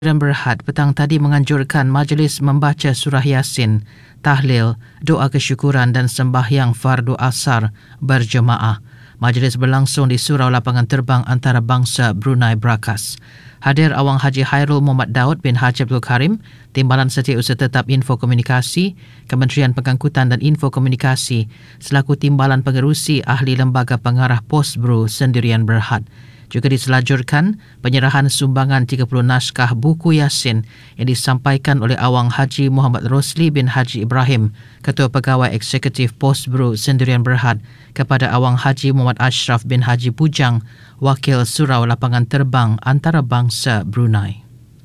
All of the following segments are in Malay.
Dan Berhad petang tadi menganjurkan majlis membaca surah Yasin, tahlil, doa kesyukuran dan sembahyang fardu asar berjemaah. Majlis berlangsung di Surau Lapangan Terbang Antarabangsa Brunei Brakas. Hadir Awang Haji Hairul Muhammad Daud bin Haji Abdul Karim, Timbalan Setiausaha Tetap Info Komunikasi, Kementerian Pengangkutan dan Info Komunikasi selaku Timbalan Pengerusi Ahli Lembaga Pengarah Postbru Sendirian Berhad. Juga diselajurkan penyerahan sumbangan 30 naskah buku Yasin yang disampaikan oleh Awang Haji Muhammad Rosli bin Haji Ibrahim, Ketua Pegawai Eksekutif Postbru Sendirian Berhad, kepada Awang Haji Muhammad Ashraf bin Haji Pujang, Wakil Surau Lapangan Terbang Antarabangsa Brunei.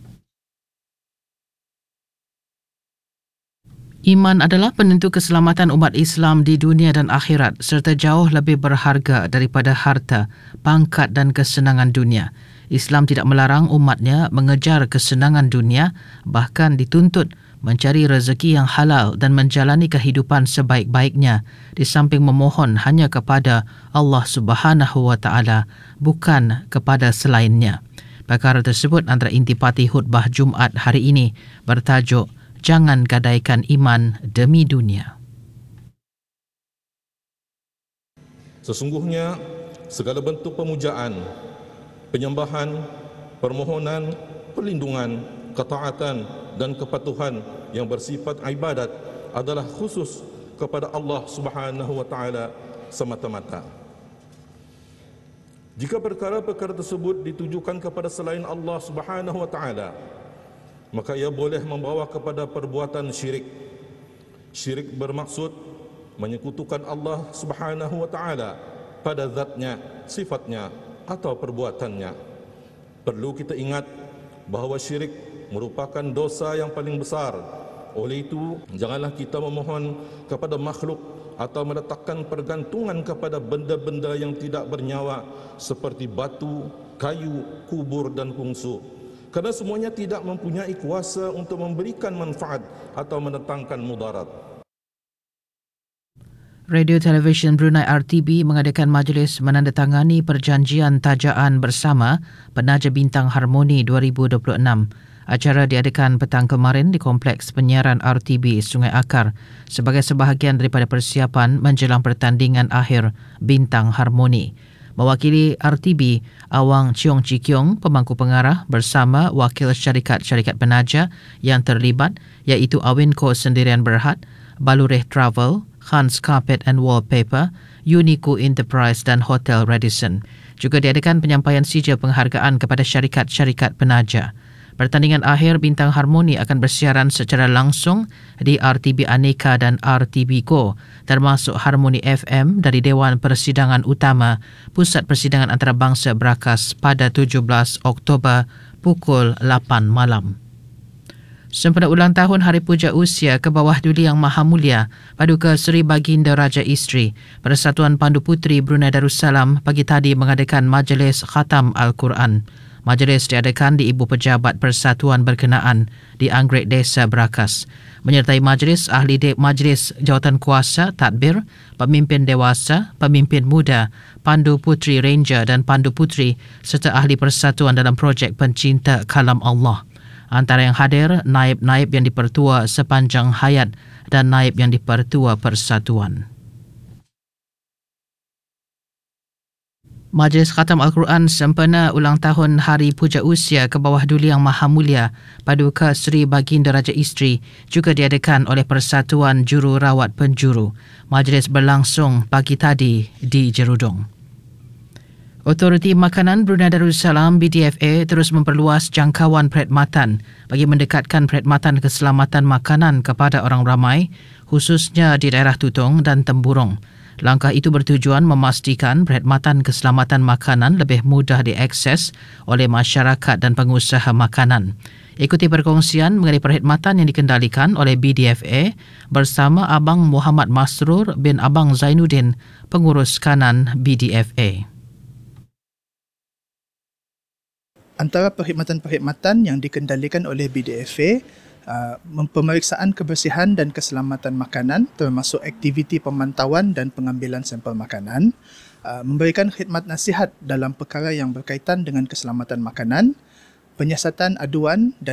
Iman adalah penentu keselamatan umat Islam di dunia dan akhirat serta jauh lebih berharga daripada harta, pangkat dan kesenangan dunia. Islam tidak melarang umatnya mengejar kesenangan dunia, bahkan dituntut mencari rezeki yang halal dan menjalani kehidupan sebaik-baiknya di samping memohon hanya kepada Allah Subhanahu wa taala, bukan kepada selainnya. Perkara tersebut antara intipati khutbah Jumaat hari ini bertajuk Jangan gadaikan iman demi dunia. Sesungguhnya segala bentuk pemujaan, penyembahan, permohonan, perlindungan, ketaatan dan kepatuhan yang bersifat ibadat adalah khusus kepada Allah Subhanahu wa taala semata-mata. Jika perkara-perkara tersebut ditujukan kepada selain Allah Subhanahu wa taala, maka ia boleh membawa kepada perbuatan syirik. Syirik bermaksud menyekutukan Allah Subhanahu wa taala pada zatnya, sifatnya atau perbuatannya. Perlu kita ingat bahawa syirik merupakan dosa yang paling besar. Oleh itu, janganlah kita memohon kepada makhluk atau meletakkan pergantungan kepada benda-benda yang tidak bernyawa seperti batu, kayu, kubur dan bungsu. Kerana semuanya tidak mempunyai kuasa untuk memberikan manfaat atau mendatangkan mudarat. Radio Television Brunei RTB mengadakan majlis menandatangani perjanjian tajaan bersama Penaja Bintang Harmoni 2026. Acara diadakan petang kemarin di Kompleks Penyiaran RTB Sungai Akar sebagai sebahagian daripada persiapan menjelang pertandingan akhir Bintang Harmoni. Mewakili RTB, Awang Cheong Chi Kiong, pemangku pengarah bersama wakil syarikat-syarikat penaja yang terlibat iaitu Awinco Sendirian Berhad, Balureh Travel, Hans Carpet and Wallpaper, Unico Enterprise dan Hotel Radisson. Juga diadakan penyampaian sijil penghargaan kepada syarikat-syarikat penaja. Pertandingan akhir Bintang Harmoni akan bersiaran secara langsung di RTB Aneka dan RTB Go, termasuk Harmoni FM dari Dewan Persidangan Utama Pusat Persidangan Antarabangsa Brakas pada 17 Oktober pukul 8 malam. Sempena ulang tahun Hari Puja Usia ke bawah Duli Yang Maha Mulia Paduka Seri Baginda Raja Isteri, Persatuan Pandu Puteri Brunei Darussalam pagi tadi mengadakan majlis khatam Al-Quran. Majlis diadakan di Ibu Pejabat Persatuan berkenaan di Anggrek Desa Brakas. Menyertai majlis, ahli majlis jawatan kuasa, tadbir, pemimpin dewasa, pemimpin muda, Pandu Puteri Ranger dan Pandu Puteri serta ahli persatuan dalam projek pencinta kalam Allah. Antara yang hadir, naib-naib yang dipertua sepanjang hayat dan naib yang dipertua persatuan. Majlis Khatam Al-Quran sempena ulang tahun Hari Puja Usia ke bawah Duli Yang Maha Mulia Paduka Seri Baginda Raja Isteri juga diadakan oleh Persatuan Jururawat Penjuru. Majlis berlangsung pagi tadi di Jerudong. Otoriti Makanan Brunei Darussalam BDFA terus memperluas jangkauan perkhidmatan bagi mendekatkan perkhidmatan keselamatan makanan kepada orang ramai, khususnya di daerah Tutong dan Temburong. Langkah itu bertujuan memastikan perkhidmatan keselamatan makanan lebih mudah diakses oleh masyarakat dan pengusaha makanan. Ikuti perkongsian mengenai perkhidmatan yang dikendalikan oleh BDFA bersama Abang Muhammad Masrur bin Abang Zainuddin, pengurus kanan BDFA. Antara perkhidmatan-perkhidmatan yang dikendalikan oleh BDFA, pemeriksaan kebersihan dan keselamatan makanan termasuk aktiviti pemantauan dan pengambilan sampel makanan, memberikan khidmat nasihat dalam perkara yang berkaitan dengan keselamatan makanan, penyiasatan aduan dan